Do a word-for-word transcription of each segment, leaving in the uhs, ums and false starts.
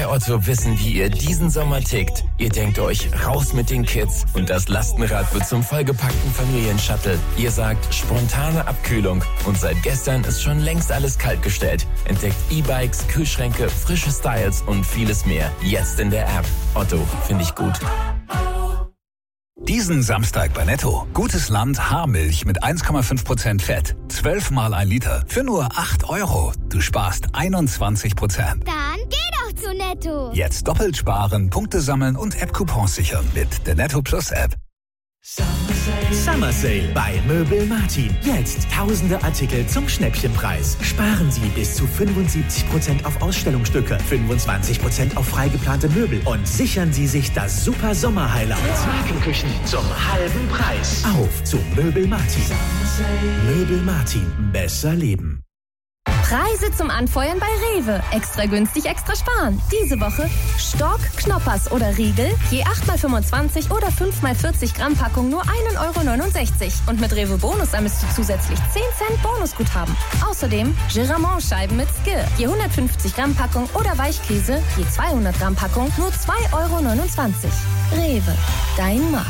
bei Otto wissen, wie ihr diesen Sommer tickt. Ihr denkt euch, raus mit den Kids und das Lastenrad wird zum vollgepackten Familienshuttle. Ihr sagt, spontane Abkühlung und seit gestern ist schon längst alles kaltgestellt. Entdeckt E-Bikes, Kühlschränke, frische Styles und vieles mehr. Jetzt in der App. Otto, finde ich gut. Diesen Samstag bei Netto. Gutes Land Haarmilch mit eins Komma fünf Prozent Fett. zwölf mal ein Liter für nur acht Euro. Du sparst einundzwanzig Prozent. Dann geh doch zu Netto. Jetzt doppelt sparen, Punkte sammeln und App-Coupons sichern mit der Netto Plus App. Summer Sale bei Möbel Martin. Jetzt tausende Artikel zum Schnäppchenpreis. Sparen Sie bis zu fünfundsiebzig Prozent auf Ausstellungsstücke, fünfundzwanzig Prozent auf freigeplante Möbel und sichern Sie sich das super Sommer-Highlight. Markenküchen zum halben Preis. Auf zu Möbel Martin. Möbel Martin. Besser leben. Preise zum Anfeuern bei Rewe. Extra günstig, extra sparen. Diese Woche Stork, Knoppers oder Riegel. Je acht mal fünfundzwanzig oder fünf mal vierzig Gramm Packung nur ein Euro neunundsechzig. Und mit Rewe Bonus sammelst du zusätzlich zehn Cent Bonusguthaben. Außerdem Giramont-Scheiben mit Skill. Je hundertfünfzig Gramm Packung oder Weichkäse. Je zweihundert Gramm Packung nur zwei Euro neunundzwanzig. Rewe. Dein Markt.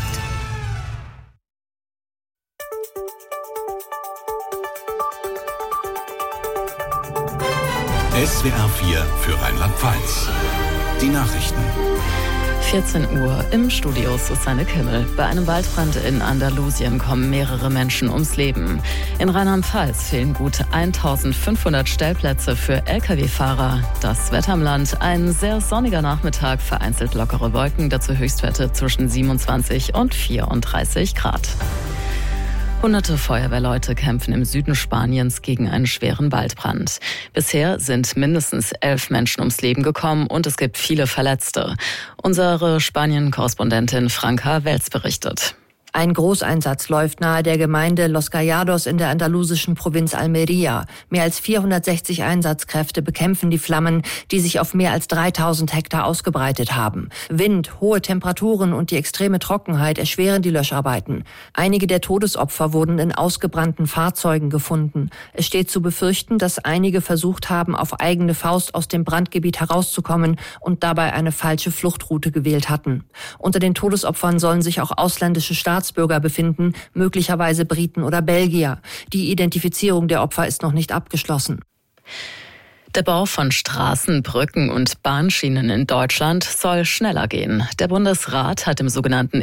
S W R vier für Rheinland-Pfalz. Die Nachrichten. vierzehn Uhr im Studio Susanne Kimmel. Bei einem Waldbrand in Andalusien kommen mehrere Menschen ums Leben. In Rheinland-Pfalz fehlen gut eintausendfünfhundert Stellplätze für L K W-Fahrer. Das Wetter im Land: ein sehr sonniger Nachmittag, vereinzelt lockere Wolken, dazu Höchstwerte zwischen siebenundzwanzig und vierunddreißig Grad. Hunderte Feuerwehrleute kämpfen im Süden Spaniens gegen einen schweren Waldbrand. Bisher sind mindestens elf Menschen ums Leben gekommen und es gibt viele Verletzte. Unsere Spanien-Korrespondentin Franka Welz berichtet. Ein Großeinsatz läuft nahe der Gemeinde Los Callados in der andalusischen Provinz Almería. Mehr als vierhundertsechzig Einsatzkräfte bekämpfen die Flammen, die sich auf mehr als dreitausend Hektar ausgebreitet haben. Wind, hohe Temperaturen und die extreme Trockenheit erschweren die Löscharbeiten. Einige der Todesopfer wurden in ausgebrannten Fahrzeugen gefunden. Es steht zu befürchten, dass einige versucht haben, auf eigene Faust aus dem Brandgebiet herauszukommen und dabei eine falsche Fluchtroute gewählt hatten. Unter den Todesopfern sollen sich auch ausländische Staatsbürger befinden, möglicherweise Briten oder Belgier. Die Identifizierung der Opfer ist noch nicht abgeschlossen. Der Bau von Straßen, Brücken und Bahnschienen in Deutschland soll schneller gehen. Der Bundesrat hat dem sogenannten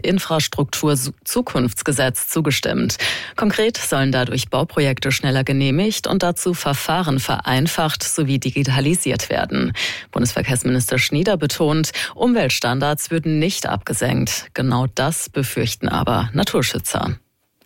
Infrastrukturzukunftsgesetz zugestimmt. Konkret sollen dadurch Bauprojekte schneller genehmigt und dazu Verfahren vereinfacht sowie digitalisiert werden. Bundesverkehrsminister Schnieder betont, Umweltstandards würden nicht abgesenkt. Genau das befürchten aber Naturschützer.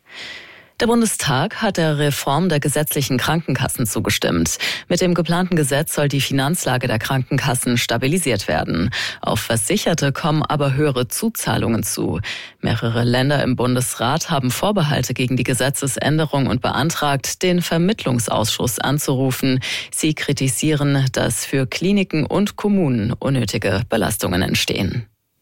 Der Bundestag hat der Reform der gesetzlichen Krankenkassen zugestimmt. Mit dem geplanten Gesetz soll die Finanzlage der Krankenkassen stabilisiert werden. Auf Versicherte kommen aber höhere Zuzahlungen zu. Mehrere Länder im Bundesrat haben Vorbehalte gegen die Gesetzesänderung und beantragt, den Vermittlungsausschuss anzurufen. Sie kritisieren, dass für Kliniken und Kommunen unnötige Belastungen entstehen.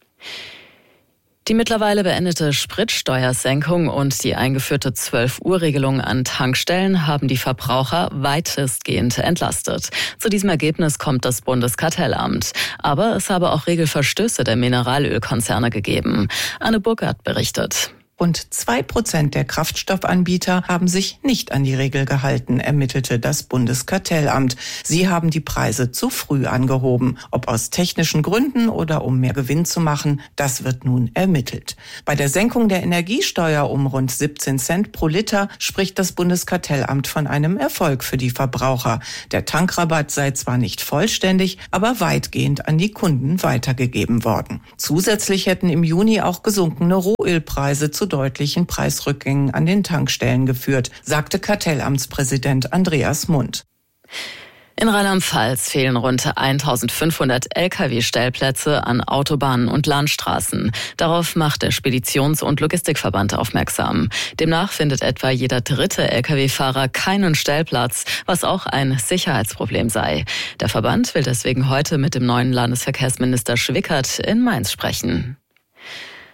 Die mittlerweile beendete Spritsteuersenkung und die eingeführte zwölf-Uhr-Regelung an Tankstellen haben die Verbraucher weitestgehend entlastet. Zu diesem Ergebnis kommt das Bundeskartellamt. Aber es habe auch Regelverstöße der Mineralölkonzerne gegeben. Anne Burkhardt berichtet. Rund zwei Prozent der Kraftstoffanbieter haben sich nicht an die Regel gehalten, ermittelte das Bundeskartellamt. Sie haben die Preise zu früh angehoben. Ob aus technischen Gründen oder um mehr Gewinn zu machen, das wird nun ermittelt. Bei der Senkung der Energiesteuer um rund siebzehn Cent pro Liter spricht das Bundeskartellamt von einem Erfolg für die Verbraucher. Der Tankrabatt sei zwar nicht vollständig, aber weitgehend an die Kunden weitergegeben worden. Zusätzlich hätten im Juni auch gesunkene Rohölpreise zu deutlichen Preisrückgängen an den Tankstellen geführt, sagte Kartellamtspräsident Andreas Mund. In Rheinland-Pfalz fehlen rund eintausendfünfhundert L K W-Stellplätze an Autobahnen und Landstraßen. Darauf macht der Speditions- und Logistikverband aufmerksam. Demnach findet etwa jeder dritte L K W-Fahrer keinen Stellplatz, was auch ein Sicherheitsproblem sei. Der Verband will deswegen heute mit dem neuen Landesverkehrsminister Schwickert in Mainz sprechen.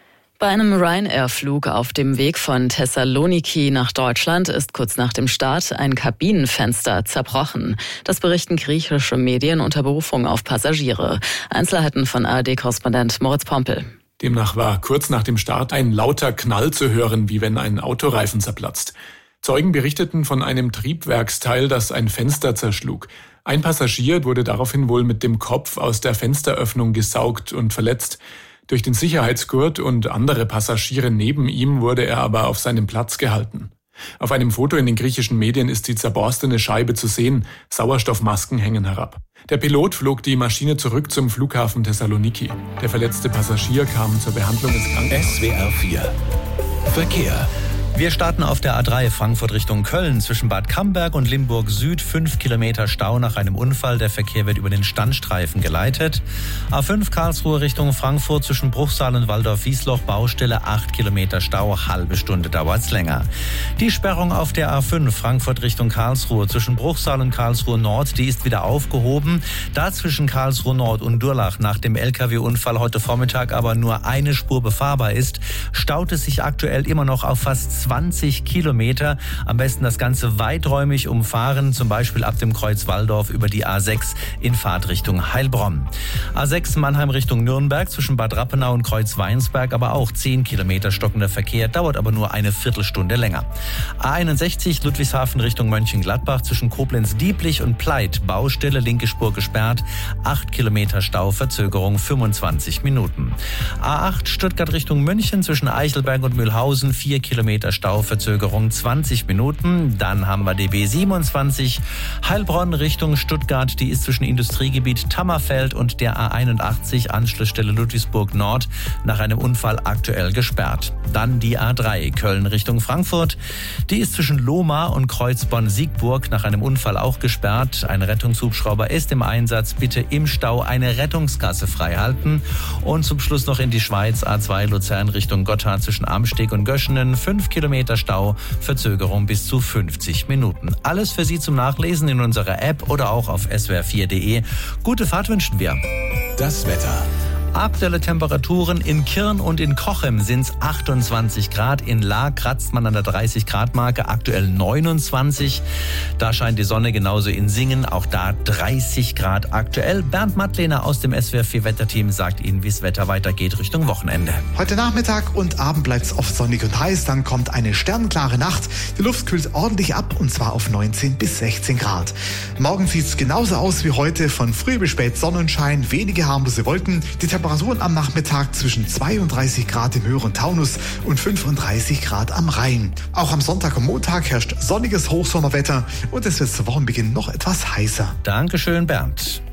Bei einem Ryanair-Flug auf dem Weg von Thessaloniki nach Deutschland ist kurz nach dem Start ein Kabinenfenster zerbrochen. Das berichten griechische Medien unter Berufung auf Passagiere. Einzelheiten von A R D-Korrespondent Moritz Pompel. Demnach war kurz nach dem Start ein lauter Knall zu hören, wie wenn ein Autoreifen zerplatzt. Zeugen berichteten von einem Triebwerksteil, das ein Fenster zerschlug. Ein Passagier wurde daraufhin wohl mit dem Kopf aus der Fensteröffnung gesaugt und verletzt. Durch den Sicherheitsgurt und andere Passagiere neben ihm wurde er aber auf seinem Platz gehalten. Auf einem Foto in den griechischen Medien ist die zerborstene Scheibe zu sehen. Sauerstoffmasken hängen herab. Der Pilot flog die Maschine zurück zum Flughafen Thessaloniki. Der verletzte Passagier kam zur Behandlung ins Krankenhaus. S W R vier Verkehr. Wir starten auf der A drei Frankfurt Richtung Köln. Zwischen Bad Camberg und Limburg Süd fünf Kilometer Stau nach einem Unfall. Der Verkehr wird über den Standstreifen geleitet. A fünf Karlsruhe Richtung Frankfurt zwischen Bruchsal und Waldorf-Wiesloch Baustelle acht Kilometer Stau. Halbe Stunde dauert's länger. Die Sperrung auf der A fünf Frankfurt Richtung Karlsruhe zwischen Bruchsal und Karlsruhe Nord, die ist wieder aufgehoben. Da zwischen Karlsruhe Nord und Durlach nach dem L K W-Unfall heute Vormittag aber nur eine Spur befahrbar ist, staut es sich aktuell immer noch auf fast zwanzig Kilometer. Am besten das Ganze weiträumig umfahren, zum Beispiel ab dem Kreuz Walldorf über die A sechs in Fahrtrichtung Heilbronn. A sechs Mannheim Richtung Nürnberg zwischen Bad Rappenau und Kreuz Weinsberg, aber auch zehn Kilometer stockender Verkehr, dauert aber nur eine Viertelstunde länger. A einundsechzig Ludwigshafen Richtung Mönchengladbach zwischen Koblenz-Dieblich und Pleit, Baustelle, linke Spur gesperrt, acht Kilometer Stau, Verzögerung fünfundzwanzig Minuten. A acht Stuttgart Richtung München zwischen Eichelberg und Mühlhausen, vier Kilometer Stau, Verzögerung zwanzig Minuten. Dann haben wir die B siebenundzwanzig Heilbronn Richtung Stuttgart. Die ist zwischen Industriegebiet Tammerfeld und der A einundachtzig Anschlussstelle Ludwigsburg Nord nach einem Unfall aktuell gesperrt. Dann die A drei Köln Richtung Frankfurt. Die ist zwischen Lohmar und Kreuzborn-Siegburg nach einem Unfall auch gesperrt. Ein Rettungshubschrauber ist im Einsatz. Bitte im Stau eine Rettungsgasse freihalten. Und zum Schluss noch in die Schweiz. A zwei Luzern Richtung Gotthard zwischen Amsteg und Göschenen. fünf Kilometer Stau, Verzögerung bis zu fünfzig Minuten. Alles für Sie zum Nachlesen in unserer App oder auch auf s w r vier punkt d e. Gute Fahrt wünschen wir. Das Wetter. Aktuelle Temperaturen in Kirn und in Cochem sind es achtundzwanzig Grad. In Laak kratzt man an der dreißig Grad Marke, aktuell neunundzwanzig. Da scheint die Sonne, genauso in Singen, auch da dreißig Grad aktuell. Bernd Mattlehner aus dem S W R vier Wetterteam sagt Ihnen, wie das Wetter weitergeht Richtung Wochenende. Heute Nachmittag und Abend bleibt es oft sonnig und heiß. Dann kommt eine sternklare Nacht. Die Luft kühlt ordentlich ab und zwar auf neunzehn bis sechzehn Grad. Morgen sieht es genauso aus wie heute. Von früh bis spät Sonnenschein, wenige harmlose Wolken. Die Temperaturen am Nachmittag zwischen zweiunddreißig Grad im höheren Taunus und fünfunddreißig Grad am Rhein. Auch am Sonntag und Montag herrscht sonniges Hochsommerwetter und es wird zu Wochenbeginn noch etwas heißer. Dankeschön, Bernd.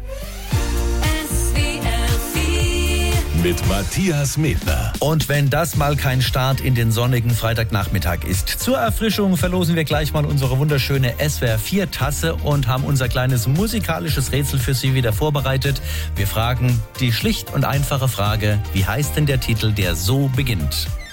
Mit Matthias Medner. Und wenn das mal kein Start in den sonnigen Freitagnachmittag ist. Zur Erfrischung verlosen wir gleich mal unsere wunderschöne S W R vier Tasse und haben unser kleines musikalisches Rätsel für Sie wieder vorbereitet. Wir fragen die schlicht und einfache Frage, wie heißt denn der Titel, der so beginnt?